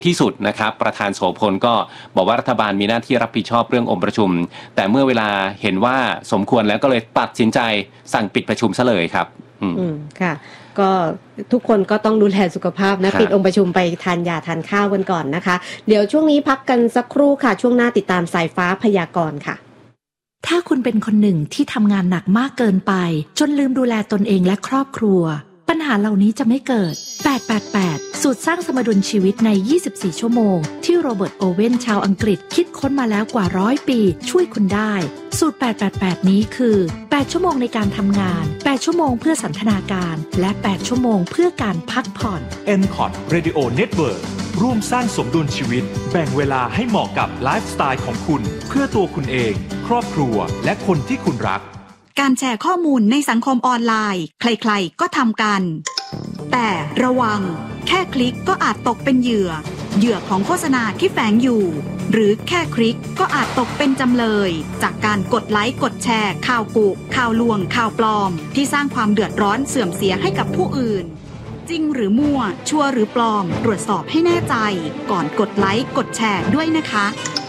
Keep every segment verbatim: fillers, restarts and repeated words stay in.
ที่สุดนะครับประธานโสพลก็บอกว่ารัฐบาลมีหน้าที่รับผิดชอบเรื่ององค์ประชุมแต่เมื่อเวลาเห็นว่าสมควรแล้วก็เลยตัดสินใจสั่งปิดประชุมซะเลยครับอืมค่ะก็ทุกคนก็ต้องดูแลสุขภาพนะปิดองค์ประชุมไปทานยาทานข้าวกันก่อนนะคะเดี๋ยวช่วงนี้พักกันสักครู่ค่ะช่วงหน้าติดตามสายฟ้าพยากรณ์ค่ะถ้าคุณเป็นคนหนึ่งที่ทำงานหนักมากเกินไปจนลืมดูแลตนเองและครอบครัวปัญหาเหล่านี้จะไม่เกิดแปด แปด แปดสูตรสร้างสมดุลชีวิตในยี่สิบสี่ชั่วโมงที่โรเบิร์ตโอเว่นชาวอังกฤษคิดค้นมาแล้วกว่าร้อยปีช่วยคุณได้สูตรแปด แปด แปดนี้คือแปดชั่วโมงในการทำงานแปดชั่วโมงเพื่อสันทนาการและแปดชั่วโมงเพื่อการพักผ่อนเอ็ม คอท Radio Network ร่วมสร้างสมดุลชีวิตแบ่งเวลาให้เหมาะกับไลฟ์สไตล์ของคุณเพื่อตัวคุณเองครอบครัวและคนที่คุณรักการแชร์ข้อมูลในสังคมออนไลน์ใครๆก็ทำกันแต่ระวังแค่คลิกก็อาจตกเป็นเหยื่อเหยื่อของโฆษณาที่แฝงอยู่หรือแค่คลิกก็อาจตกเป็นจำเลยจากการกดไลค์กดแชร์ข่าวกุข่าวลวงข่าวปลอมที่สร้างความเดือดร้อนเสื่อมเสียให้กับผู้อื่นจริงหรือมั่วชัวร์หรือปลอมตรวจสอบให้แน่ใจก่อนกดไลค์กดแชร์ด้วยนะคะ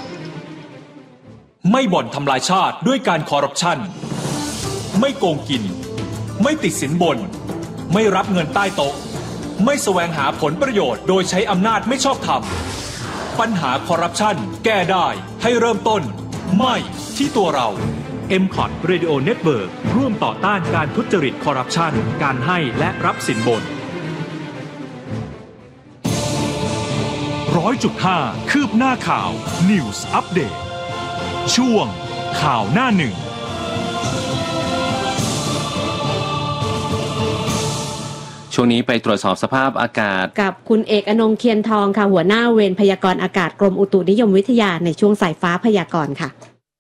ไม่บ่อนทำลายชาติด้วยการคอร์รัปชันไม่โกงกินไม่ติดสินบนไม่รับเงินใต้โต๊ะไม่แสวงหาผลประโยชน์โดยใช้อำนาจไม่ชอบธรรมปัญหาคอร์รัปชันแก้ได้ให้เริ่มต้นไม่ที่ตัวเรา เอ็ม คอท Radio Network ร่วมต่อต้านการทุจริตคอร์รัปชันการให้และรับสินบน ร้อยจุดห้า คืบหน้าข่าว News Update ช่วงข่าวหน้าหนึ่งช่วงนี้ไปตรวจสอบสภาพอากาศกับคุณเอกอนงค์เคียนทองค่ะหัวหน้าเวรพยากรณ์อากาศกรมอุตุนิยมวิทยาในช่วงสายฟ้าพยากรณ์ค่ะ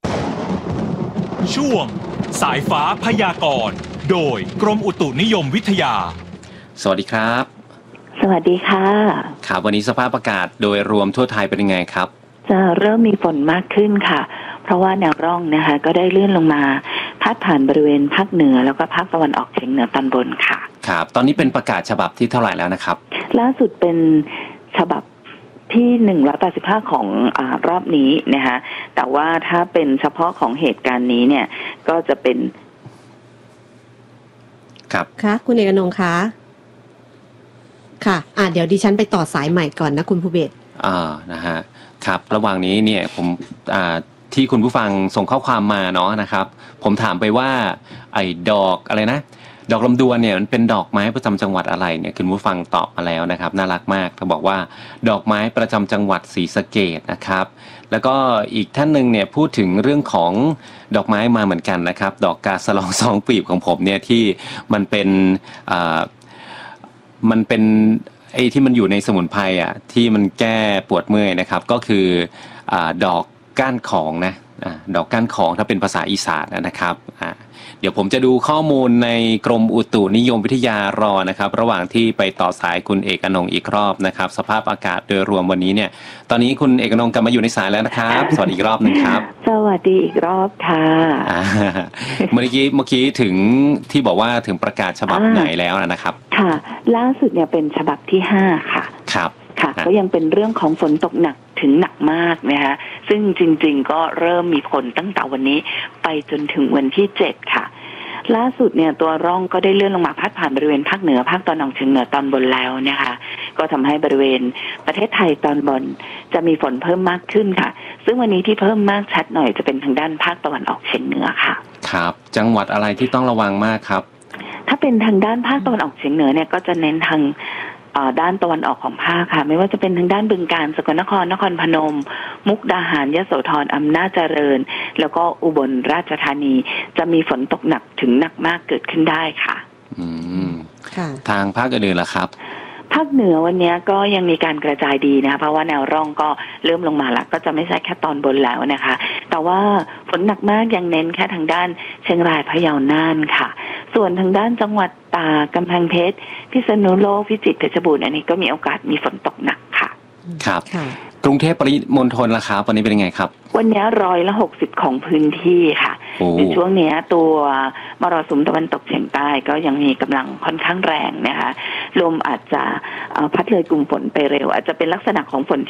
ช่วงสายฟ้าพยากรณ์โดยกรมอุตุนิยมวิทยาสวัสดีครับสวัสดีค่ะครับวันนี้สภาพอากาศโดยรวมทั่วไทยเป็นยังไงครับจะเริ่มมีฝนมากขึ้นค่ะเพราะว่าแนวร่องนะคะก็ได้เลื่อนลงมาพาดผ่านบริเวณภาคเหนือแล้วก็ภาคตะวันออกเฉียงเหนือตอนบนค่ะครับตอนนี้เป็นประกาศฉบับที่เท่าไหร่แล้วนะครับล่าสุดเป็นฉบับที่หนึ่งร้อยแปดสิบห้าของอ่ารอบนี้นะคะแต่ว่าถ้าเป็นเฉพาะของเหตุการณ์นี้เนี่ยก็จะเป็นครับค่ะคุณเอกอนงค์คะค่ะอ่าเดี๋ยวดิฉันไปต่อสายใหม่ก่อนนะคุณภูเบศรอ่านะฮะครับระหว่างนี้เนี่ยผมอ่าที่คุณผู้ฟังส่งข้อความมาเนาะนะครับผมถามไปว่าไอ้ดอกอะไรนะดอกลำดวนเนี่ยมันเป็นดอกไม้ประจำจังหวัดอะไรเนี่ยคุณผู้ฟังตอบมาแล้วนะครับน่ารักมากเขาบอกว่าดอกไม้ประจำจังหวัดศรีสะเกษนะครับแล้วก็อีกท่านนึงเนี่ยพูดถึงเรื่องของดอกไม้มาเหมือนกันนะครับดอกกาสะลองสองปีบของผมเนี่ยที่มันเป็นอ่ามันเป็นไอ้ที่มันอยู่ในสมุนไพรอ่ะที่มันแก้ปวดเมื่อยนะครับก็คืออ่าดอกก้านของนะอ่าดอกก้านของถ้าเป็นภาษาอีสานนะครับอ่าเดี๋ยวผมจะดูข้อมูลในกรมอุตุนิยมวิทยารอนะครับระหว่างที่ไปต่อสายคุณเอกอนงค์อีกรอบนะครับสภาพอากาศโดยรวมวันนี้เนี่ยตอนนี้คุณเอกอนงค์กลับมาอยู่ในสายแล้วนะครับสวัสดีอีกรอบนึงครับสวัสดีอีกรอบค่ะเมื่อกี้เมื่อกี้ถึงที่บอกว่าถึงประกาศฉบับไหนแล้วนะครับค่ะล่าสุดเนี่ยเป็นฉบับที่ห้าค่ะครับค่ะก็ยังเป็นเรื่องของฝนตกหนักถึงหนักมากนะคะซึ่งจริงๆก็เริ่มมีผลตั้งแต่วันนี้ไปจนถึงวันที่เจ็ดค่ะล่าสุดเนี่ยตัวร่องก็ได้เลื่อนลงมาพัดผ่านบริเวณภาคเหนือภาคตะวันออกเฉียงเหนือตอนบนแล้วนะคะก็ทำให้บริเวณประเทศไทยตอนบนจะมีฝนเพิ่มมากขึ้นค่ะซึ่งวันนี้ที่เพิ่มมากชัดหน่อยจะเป็นทางด้านภาคตะวันออกเฉียงเหนือค่ะครับจังหวัดอะไรที่ต้องระวังมากครับถ้าเป็นทางด้านภาคตะวันออกเฉียงเหนือเนี่ยก็จะเน้นทางด้านตะวันออกของภาคค่ะไม่ว่าจะเป็นทางด้านบึงกาฬสกลนครนครพนมมุกดาหารยโสธรอำนาจเจริญแล้วก็อุบลราชธานีจะมีฝนตกหนักถึงหนักมากเกิดขึ้นได้ค่ะอืมทางภาคอื่นๆล่ะครับภาคเหนือวันนี้ก็ยังมีการกระจายดีนะคะเพราะว่าแนวร่องก็เริ่มลงมาแล้วก็จะไม่ใช่แค่ตอนบนแล้วนะคะแต่ว่าฝนหนักมากยังเน้นแค่ทางด้านเชียงรายพะเยาน่านค่ะส่วนทางด้านจังหวัดตากกำแพงเพชรพิษณุโลกพิจิตรเพชรบูรณ์อันนี้ก็มีโอกาสมีฝนตกหนักค่ะครับกรุงเทพปริมณฑลล่ะครับวันนี้เป็นยังไงครับวันนี้ร้อยละหกสิบของพื้นที่ค่ะในช่วงนี้ตัวมรสุมตะวันตกเฉียงใต้ก็ยังมีกำลังค่อนข้างแรงนะคะลมอาจจะพัดเลยกลุ่มฝนไปเร็วอาจจะเป็นลักษณะของฝน